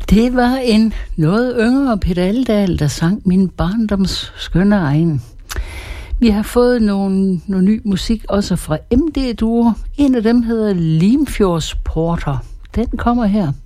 Det var en noget yngre Peter Aldahl, der sang Min barndoms skønne egen. Vi har fået noget ny musik også fra MD Duo. En af dem hedder Limfjords Porter. Den kommer her.